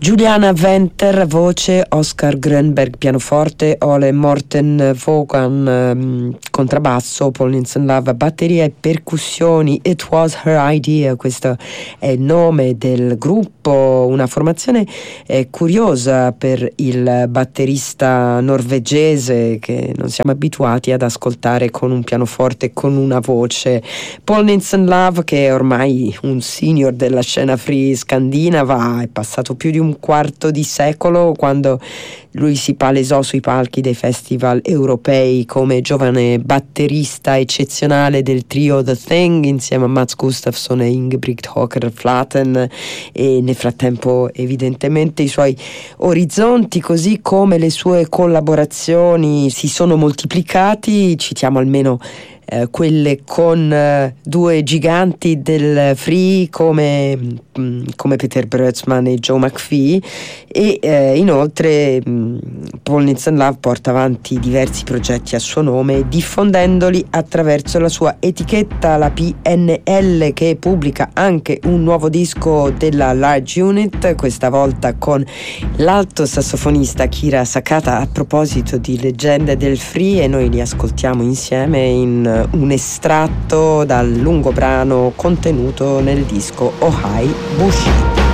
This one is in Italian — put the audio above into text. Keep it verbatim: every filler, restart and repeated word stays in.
Juliana Venter voce, Oscar Grönberg pianoforte, Ole Morten Vaughan um, contrabbasso, Paul Nielsen Love batteria e percussioni. It Was Her Idea, questo è il nome del gruppo, una formazione eh, curiosa per il batterista norvegese che non siamo abituati ad ascoltare con un pianoforte, con una voce. Paul Nielsen Love, che è ormai un senior della scena free scandinava, è passato più di un quarto di secolo quando lui si palesò sui palchi dei festival europei come giovane batterista eccezionale del trio The Thing insieme a Mats Gustafsson e Ingebrigt Hocker Flaten, e nel frattempo evidentemente i suoi orizzonti così come le sue collaborazioni si sono moltiplicati. Citiamo almeno Eh, quelle con eh, due giganti del free come, mh, come Peter Brötzmann e Joe McPhee, e eh, inoltre mh, Paul Nielsen Love porta avanti diversi progetti a suo nome, diffondendoli attraverso la sua etichetta, la P N L, che pubblica anche un nuovo disco della Large Unit, questa volta con l'alto sassofonista Kira Sakata, a proposito di leggende del free, e noi li ascoltiamo insieme in un estratto dal lungo brano contenuto nel disco Ohai Bushi.